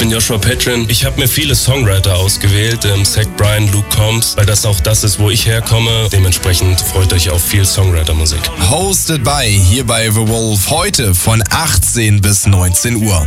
bin Joshua Petrin. Ich habe mir viele Songwriter ausgewählt, Zach Bryan, Luke Combs, weil das auch das ist, wo ich herkomme. Dementsprechend freut euch auf viel Songwriter-Musik. Hosted by hier bei The Wolf heute von 18 bis 19 Uhr.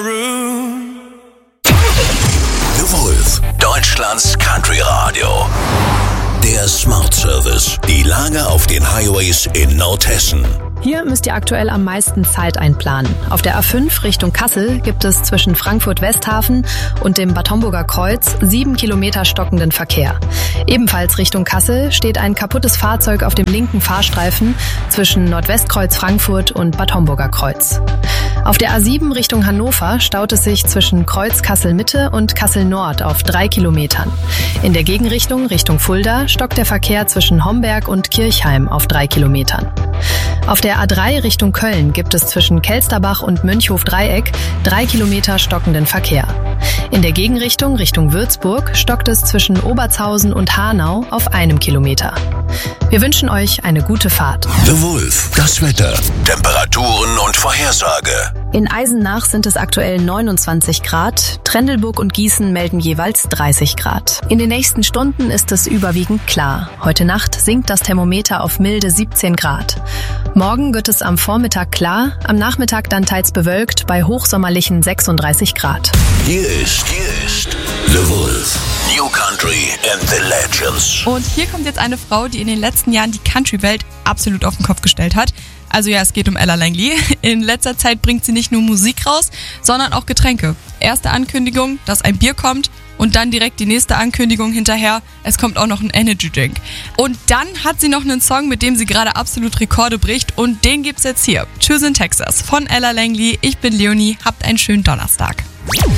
The Wolf, Deutschlands Country Radio. Der Smart Service. Die Lage auf den Highways in Nordhessen. Hier müsst ihr aktuell am meisten Zeit einplanen. Auf der A5 Richtung Kassel gibt es zwischen Frankfurt-Westhafen und dem Bad Homburger Kreuz 7 Kilometer stockenden Verkehr. Ebenfalls Richtung Kassel steht ein kaputtes Fahrzeug auf dem linken Fahrstreifen zwischen Nordwestkreuz Frankfurt und Bad Homburger Kreuz. Auf der A7 Richtung Hannover staut es sich zwischen Kreuz Kassel-Mitte und Kassel-Nord auf 3 Kilometern. In der Gegenrichtung Richtung Fulda stockt der Verkehr zwischen Homberg und Kirchheim auf 3 Kilometern. Auf der A3 Richtung Köln gibt es zwischen Kelsterbach und Mönchhof-Dreieck 3 Kilometer stockenden Verkehr. In der Gegenrichtung Richtung Würzburg stockt es zwischen Obertshausen und Hanau auf 1 Kilometer. Wir wünschen euch eine gute Fahrt. The Wolf, das Wetter, Temperaturen und Vorhersage. In Eisenach sind es aktuell 29 Grad, Trendelburg und Gießen melden jeweils 30 Grad. In den nächsten Stunden ist es überwiegend klar. Heute Nacht sinkt das Thermometer auf milde 17 Grad. Morgen wird es am Vormittag klar, am Nachmittag dann teils bewölkt bei hochsommerlichen 36 Grad. Hier ist The Wolf, New Country and the Legends. Und hier kommt jetzt eine Frau, die in den letzten Jahren die Country-Welt absolut auf den Kopf gestellt hat. Also ja, es geht um Ella Langley. In letzter Zeit bringt sie nicht nur Musik raus, sondern auch Getränke. Erste Ankündigung, dass ein Bier kommt und dann direkt die nächste Ankündigung hinterher, es kommt auch noch ein Energy Drink. Und dann hat sie noch einen Song, mit dem sie gerade absolut Rekorde bricht und den gibt's jetzt hier. Choose in Texas von Ella Langley. Ich bin Leonie, habt einen schönen Donnerstag.